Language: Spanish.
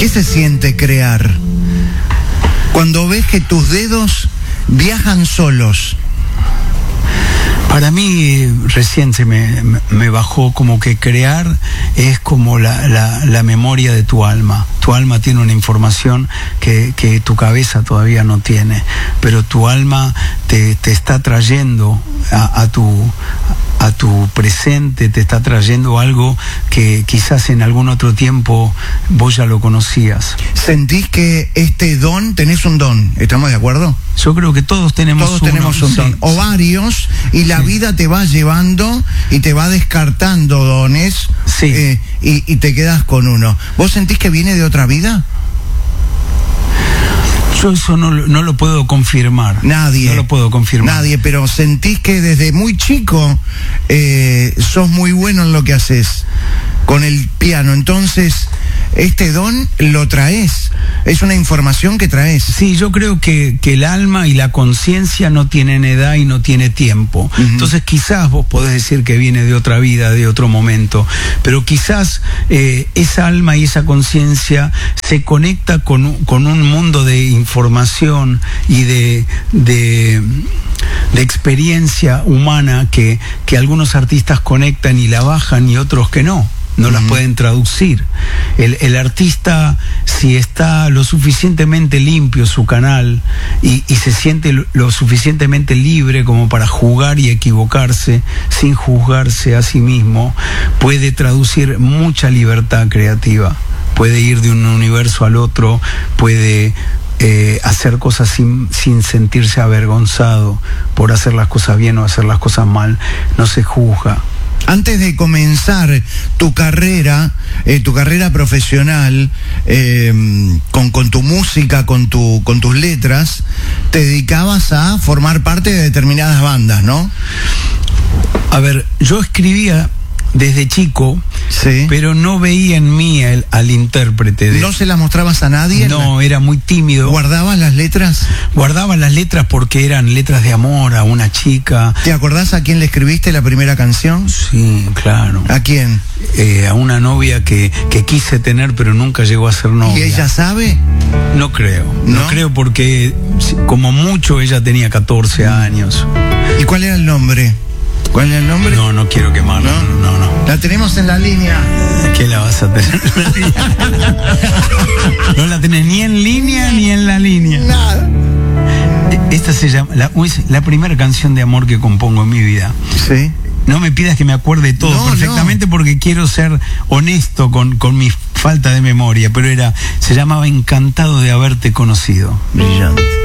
se siente crear? Cuando ves que tus dedos viajan solos. Para mí recién se me bajó como que crear es como la memoria de tu alma. Tu alma tiene una información que tu cabeza todavía no tiene, pero tu alma te está trayendo a tu presente, te está trayendo algo que quizás en algún otro tiempo vos ya lo conocías. ¿Sentís que este don, tenés un don? ¿Estamos de acuerdo? Yo creo que todos tenemos un don, o varios, y la vida te va llevando y te va descartando dones, y te quedas con uno. ¿Vos sentís que viene de otra vida? Yo eso no lo puedo confirmar. Nadie. No lo puedo confirmar. Nadie, pero sentís que desde muy chico sos muy bueno en lo que haces con el piano. Entonces, este don lo traes. Es una información que traes. Sí, yo creo que el alma y la conciencia no tienen edad y no tiene tiempo. Entonces quizás vos podés decir que viene de otra vida, de otro momento, pero quizás esa alma y esa conciencia se conecta con un mundo de información y de experiencia humana que algunos artistas conectan y la bajan y otros que no las pueden traducir. El artista, si está lo suficientemente limpio su canal y se siente lo suficientemente libre como para jugar y equivocarse sin juzgarse a sí mismo, puede traducir mucha libertad creativa. Puede ir de un universo al otro, puede hacer cosas sin sentirse avergonzado por hacer las cosas bien o hacer las cosas mal. No se juzga. Antes de comenzar tu carrera profesional, con tu música, con tus letras, te dedicabas a formar parte de determinadas bandas, ¿no? A ver, yo escribía desde chico, sí, pero no veía en mí al intérprete. ¿No se las mostrabas a nadie? No, era muy tímido. ¿Guardabas las letras? Guardaba las letras porque eran letras de amor a una chica. ¿Te acordás a quién le escribiste la primera canción? Sí, claro. ¿A quién? A una novia que quise tener pero nunca llegó a ser novia. ¿Y ella sabe? No creo. No creo porque como mucho ella tenía 14 años. ¿Y cuál era el nombre? ¿Cuál es el nombre? No quiero quemarlo. No. La tenemos en la línea. ¿Qué la vas a tener en la línea? No la tenés ni en línea ni en la línea. Nada. Esta se llama la primera canción de amor que compongo en mi vida. Sí. No me pidas que me acuerde todo perfectamente porque quiero ser honesto con mi falta de memoria, pero se llamaba Encantado de haberte conocido. Brillante.